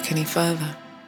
look any further.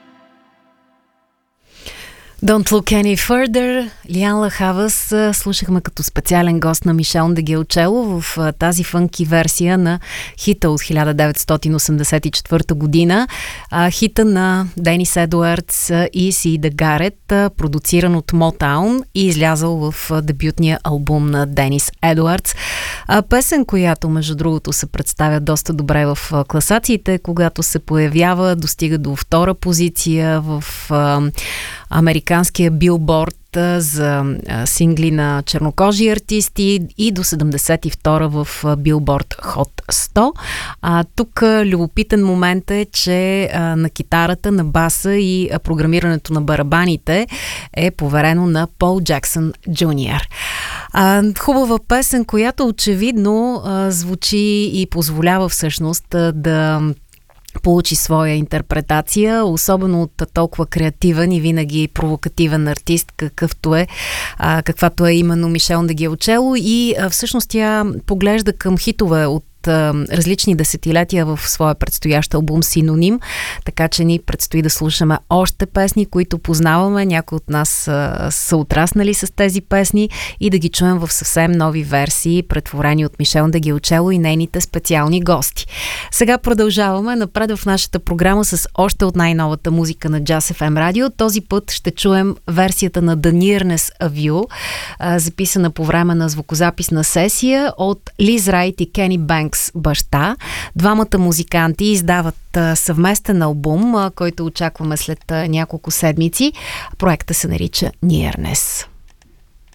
Don't Look Any Further. Лиан Лахавас слушахме като специален гост на Мишел Дегиочело в тази фънки версия на хита от 1984 година. Хита на Денис Едуардс и Сида Гарет, продуциран от Motown и излязъл в дебютния албум на Денис Едуардс. Песен, която между другото се представя доста добре в класациите, когато се появява, достига до втора позиция в американския билборд за сингли на чернокожи артисти и до 72 в билборд Hot 100. Тук любопитен момент е, че на китарата, на баса и програмирането на барабаните е поверено на Пол Джаксън Джуниор. Хубава песен, която очевидно звучи и позволява всъщност да получи своя интерпретация, особено от толкова креативен и винаги провокативен артист, каквато е именно Мишел Дегиочело, и всъщност тя поглежда към хитове от различни десетилетия в своя предстоящ албум Синоним, така че ни предстои да слушаме още песни, които познаваме, някои от нас са отраснали с тези песни, и да ги чуем в съвсем нови версии, претворени от Мишел Дегиочело и нейните специални гости. Сега продължаваме напред в нашата програма с още от най-новата музика на Jazz FM Radio. Този път ще чуем версията на The Nearness of You, записана по време на звукозаписна сесия от Лиз Райт и Кени Бенкс баща. Двамата музиканти издават съвместен албум, който очакваме след няколко седмици. Проектът се нарича Nearness.